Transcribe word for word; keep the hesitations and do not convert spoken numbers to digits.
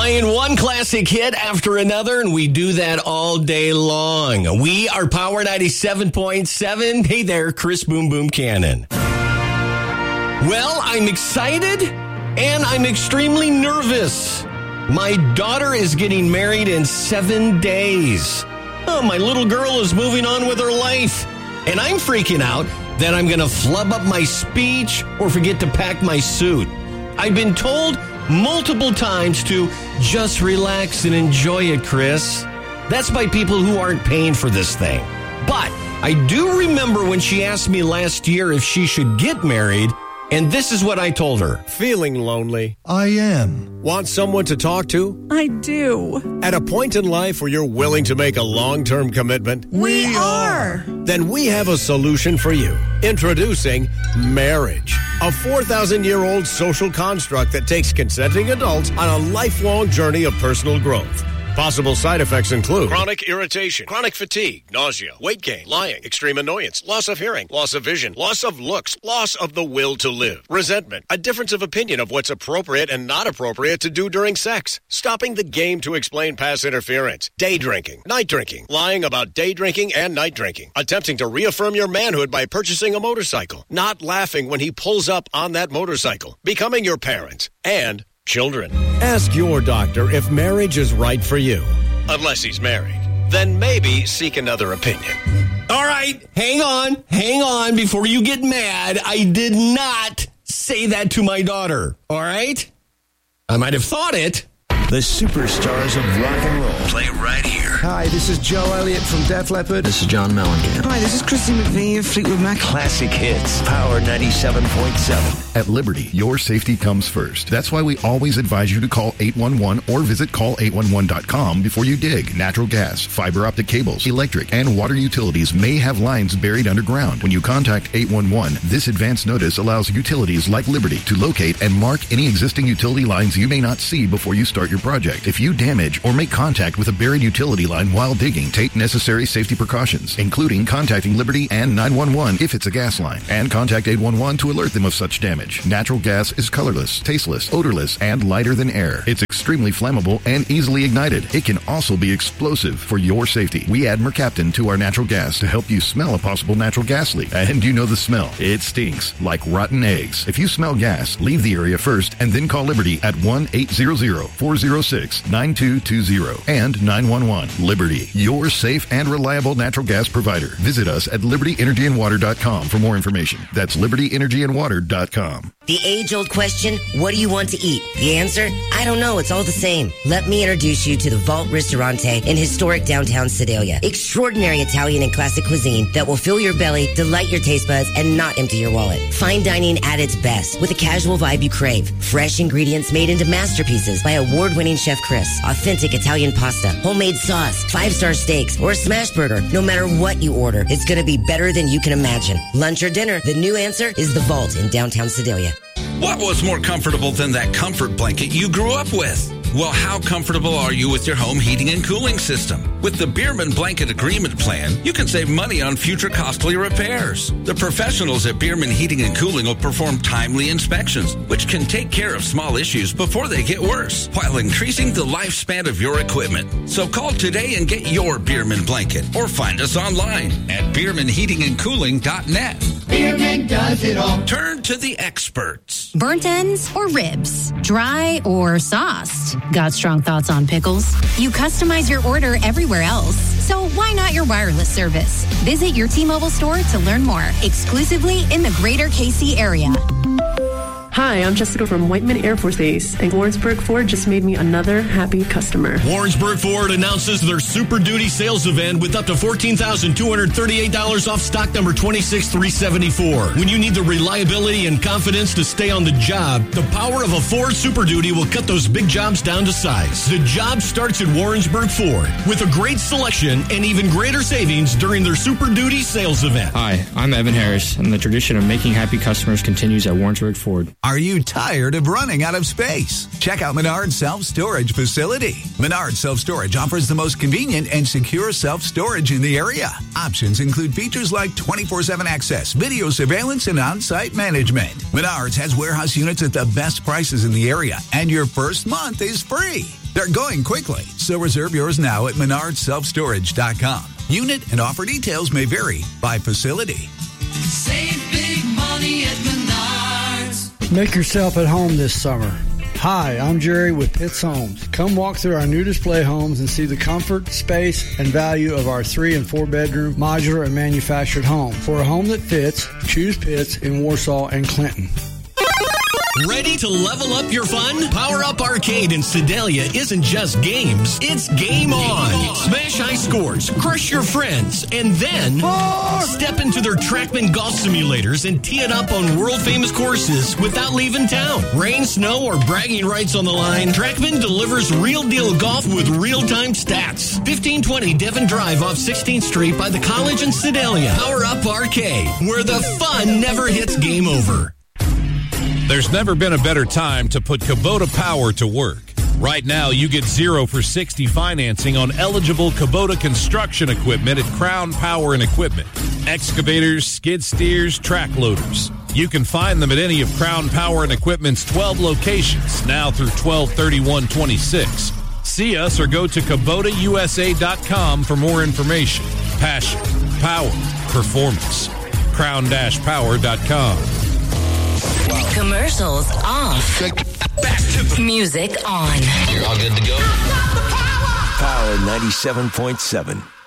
Playing one classic hit after another, and we do that all day long. We are Power ninety-seven point seven. Hey there, Chris Boom Boom Cannon. Well, I'm excited, and I'm extremely nervous. My daughter is getting married in seven days. Oh, my little girl is moving on with her life, and I'm freaking out that I'm going to flub up my speech or forget to pack my suit. I've been told multiple times to just relax and enjoy it, Chris. That's by people who aren't paying for this thing. But I do remember when she asked me last year if she should get married, and this is what I told her. Feeling lonely? I am. Want someone to talk to? I do. At a point in life where you're willing to make a long-term commitment? We are. Then we have a solution for you. Introducing marriage, a four thousand year old social construct that takes consenting adults on a lifelong journey of personal growth. Possible side effects include chronic irritation, chronic fatigue, nausea, weight gain, lying, extreme annoyance, loss of hearing, loss of vision, loss of looks, loss of the will to live, resentment, a difference of opinion of what's appropriate and not appropriate to do during sex, stopping the game to explain past interference, day drinking, night drinking, lying about day drinking and night drinking, attempting to reaffirm your manhood by purchasing a motorcycle, not laughing when he pulls up on that motorcycle, becoming your parents, and children. Ask your doctor if marriage is right for you. Unless he's married. Then maybe seek another opinion. All right, hang on, hang on before you get mad. I did not say that to my daughter, all right? I might have thought it. The superstars of rock and roll play right here. Hi, this is Joe Elliott from Def Leppard. This is John Mellencamp. Hi, this is Christy McVie of Fleetwood Mac. Classic hits. Power ninety-seven point seven. At Liberty, your safety comes first. That's why we always advise you to call eight one one or visit call eight one one dot com before you dig. Natural gas, fiber optic cables, electric, and water utilities may have lines buried underground. When you contact eight one one, this advance notice allows utilities like Liberty to locate and mark any existing utility lines you may not see before you start your project. If you damage or make contact with a buried utility line while digging, take necessary safety precautions, including contacting Liberty and nine one one if it's a gas line, and contact eight one one to alert them of such damage. Natural gas is colorless, tasteless, odorless, and lighter than air. It's extremely flammable and easily ignited. It can also be explosive. For your safety, we add Mercaptan to our natural gas to help you smell a possible natural gas leak. And you know the smell. It stinks like rotten eggs. If you smell gas, leave the area first and then call Liberty at one eight hundred, four oh six, nine two two zero and nine one one. Liberty, your safe and reliable natural gas provider. Visit us at liberty energy and water dot com for more information. That's liberty energy and water dot com. The age-old question, what do you want to eat? The answer? I don't know. It's all the same. Let me introduce you to the Vault Ristorante in historic downtown Sedalia. Extraordinary Italian and classic cuisine that will fill your belly, delight your taste buds, and not empty your wallet. Fine dining at its best with a casual vibe you crave. Fresh ingredients made into masterpieces by award-winning Chef Chris. Authentic Italian pasta, homemade sauce, five-star steaks, or a smash burger. No matter what you order, it's going to be better than you can imagine. Lunch or dinner, the new answer is the Vault in downtown Sedalia. What was more comfortable than that comfort blanket you grew up with? Well, how comfortable are you with your home heating and cooling system? With the Bierman Blanket Agreement Plan, you can save money on future costly repairs. The professionals at Bierman Heating and Cooling will perform timely inspections, which can take care of small issues before they get worse, while increasing the lifespan of your equipment. So call today and get your Bierman blanket, or find us online at bierman heating and cooling dot net. Bierman does it all. Turn to the experts. Burnt ends or ribs? Dry or sauced? Got strong thoughts on pickles? You customize your order everywhere else, so why not your wireless service? Visit your T-Mobile store to learn more, exclusively in the greater K C area. Hi, I'm Jessica from Whiteman Air Force Base, and Warrensburg Ford just made me another happy customer. Warrensburg Ford announces their Super Duty sales event with up to fourteen thousand two hundred thirty-eight dollars off stock number twenty-six three seventy-four. When you need the reliability and confidence to stay on the job, the power of a Ford Super Duty will cut those big jobs down to size. The job starts at Warrensburg Ford with a great selection and even greater savings during their Super Duty sales event. Hi, I'm Evan Harris, and the tradition of making happy customers continues at Warrensburg Ford. Are you tired of running out of space? Check out Menard Self-Storage Facility. Menard Self-Storage offers the most convenient and secure self-storage in the area. Options include features like twenty-four seven access, video surveillance, and on-site management. Menards has warehouse units at the best prices in the area, and your first month is free. They're going quickly, so reserve yours now at menards self storage dot com. Unit and offer details may vary by facility. Save big money at Menards. Make yourself at home this summer. Hi, I'm Jerry with Pitts Homes. Come walk through our new display homes and see the comfort, space, and value of our three and four bedroom modular and manufactured home. For a home that fits, choose Pitts in Warsaw and Clinton. Ready to level up your fun? Power Up Arcade in Sedalia isn't just games, it's game on. Smash high scores, crush your friends, and then Four. step into their TrackMan golf simulators and tee it up on world-famous courses without leaving town. Rain, snow, or bragging rights on the line, TrackMan delivers real-deal golf with real-time stats. fifteen twenty Devon Drive off sixteenth Street by the College in Sedalia. Power Up Arcade, where the fun never hits game over. There's never been a better time to put Kubota Power to work. Right now, you get zero for sixty financing on eligible Kubota construction equipment at Crown Power and Equipment. Excavators, skid steers, track loaders. You can find them at any of Crown Power and Equipment's twelve locations, now through twelve thirty-one twenty-six. See us or go to Kubota U S A dot com for more information. Passion, power, performance. crown power dot com. Commercials off. Back to music on. You're all good to go? Power ninety-seven point seven.